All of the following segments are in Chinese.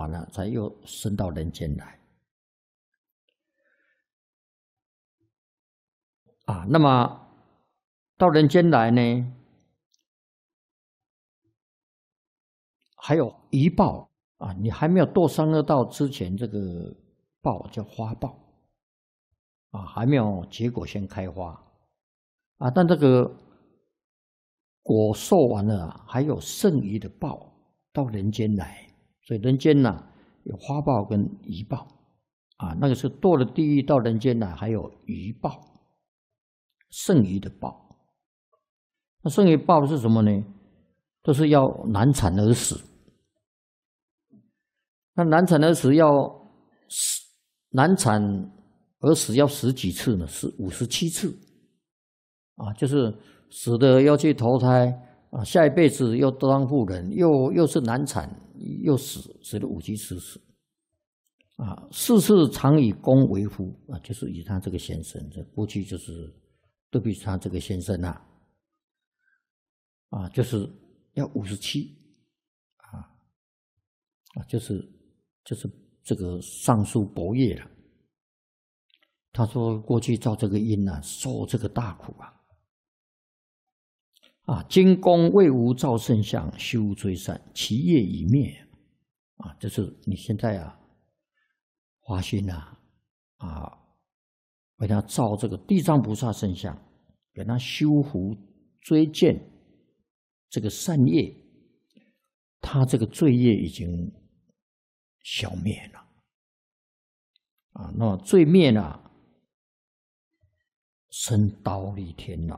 呢，才又升到人间来。那么到人间来呢，还有余报你还没有堕三恶道之前，这个报叫花报还没有结果先开花但这个果受完了还有剩余的报到人间来，所以人间有花报跟余报那个是堕了地狱到人间来，还有余报，剩余的报。那剩余报是什么呢？都是要难产而死。那难产而死难产而死要死几次呢？是57次就是死的要去投胎下一辈子又当妇人，又是难产，又死了57次死4次常以公为夫就是以他这个先生，这过去就是对比他这个先生就是要57就是这个上述伯业了。他说过去造这个因受这个大苦今公为无造圣相，修追善，其业已灭就是你现在发心为他造这个地藏菩萨圣像，给他修福追荐这个善业，他这个罪业已经消灭了那么罪灭了，升忉利天了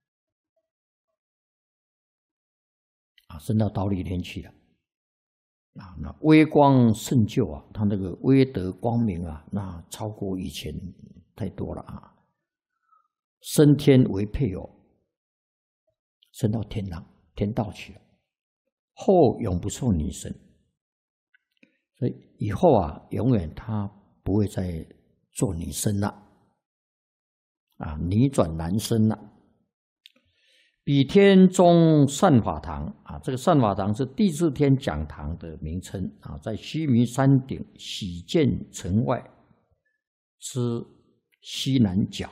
升到忉利天去了那微光胜就他那个威德光明那超过以前太多了升天为配偶，升到天道去了，后永不受女身。所以以后永远他不会再做女身了女转男身了。比天中善法堂这个善法堂是第四天讲堂的名称在须弥山顶喜见城外之西南角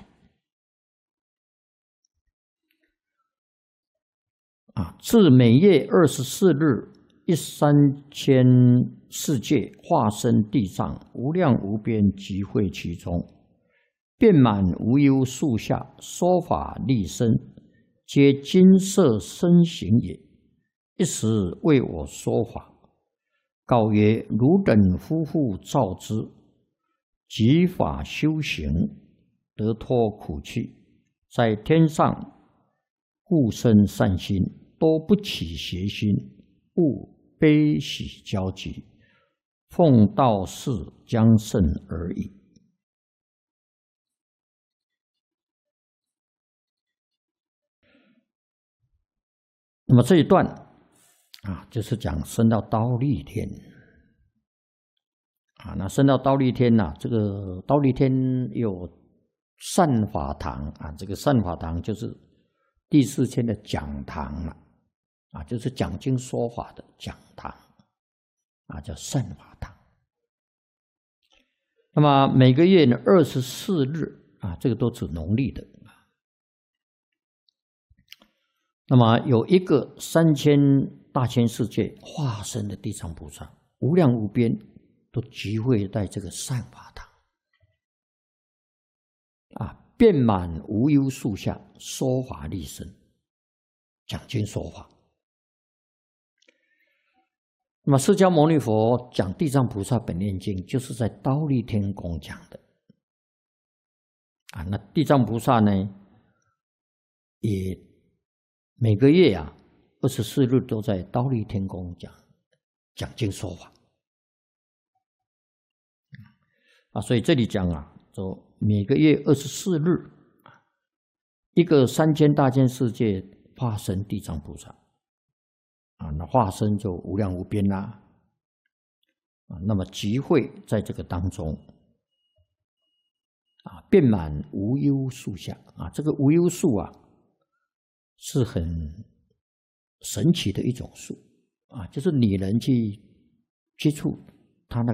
自每月24日13000世界化身地藏，无量无边集会其中，遍满无忧树下，说法利生，皆金色身形也。一时为我说法，告曰：汝等夫妇造之，即法修行，得脱苦趣，在天上故生善心，多不起邪心，勿悲喜交集，奉道事将胜而已。那么这一段就是讲升到忉利天那升到忉利天这个忉利天有善法堂这个善法堂就是第四天的讲堂了就是讲经说法的讲堂叫善法堂。那么每个月呢24日这个都指农历的那么有一个3000大千世界化身的地藏菩萨，无量无边都集会在这个善法堂遍满无忧树下，说法利生，讲经说法。那么释迦牟尼佛讲地藏菩萨本愿经，就是在忉利天宫讲的那地藏菩萨呢，也每个月24日都在忉利天宫讲经说法所以这里讲说每个月24日，一个3000大千世界化身地藏菩萨那化身就无量无边啦那么集会在这个当中遍满无忧树下这个无忧树是很神奇的一种树就是你人去接触